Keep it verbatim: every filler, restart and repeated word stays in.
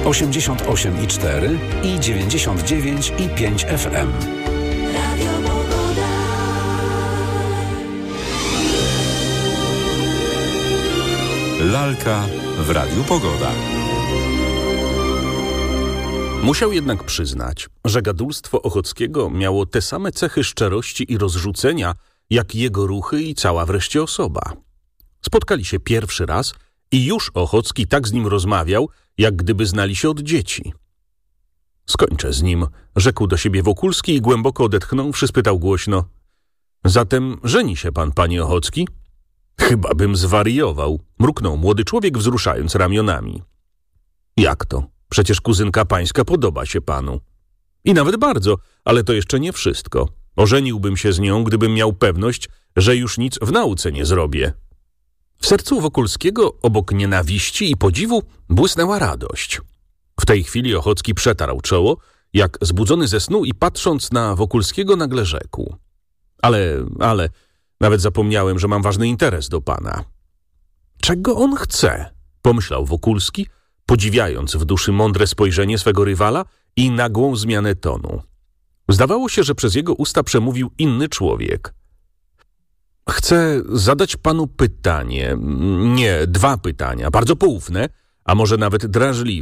osiemdziesiąt osiem i cztery i dziewięćdziesiąt dziewięć i pięć F M. Radio Pogoda. Lalka w Radiu Pogoda. Musiał jednak przyznać, że gadulstwo Ochockiego miało te same cechy szczerości i rozrzucenia, jak jego ruchy i cała wreszcie osoba. Spotkali się pierwszy raz i już Ochocki tak z nim rozmawiał, jak gdyby znali się od dzieci. Skończę z nim, rzekł do siebie Wokulski i głęboko odetchnąwszy spytał głośno: zatem żeni się pan, panie Ochocki? Chyba bym zwariował, mruknął młody człowiek, wzruszając ramionami. Jak to? Przecież kuzynka pańska podoba się panu. I nawet bardzo, ale to jeszcze nie wszystko. Ożeniłbym się z nią, gdybym miał pewność, że już nic w nauce nie zrobię. W sercu Wokulskiego obok nienawiści i podziwu błysnęła radość. W tej chwili Ochocki przetarł czoło, jak zbudzony ze snu i patrząc na Wokulskiego nagle rzekł: Ale, ale, nawet zapomniałem, że mam ważny interes do pana. Czego on chce? Pomyślał Wokulski, podziwiając w duszy mądre spojrzenie swego rywala i nagłą zmianę tonu. Zdawało się, że przez jego usta przemówił inny człowiek. Chcę zadać panu pytanie, nie, dwa pytania, bardzo poufne, a może nawet drażliwe.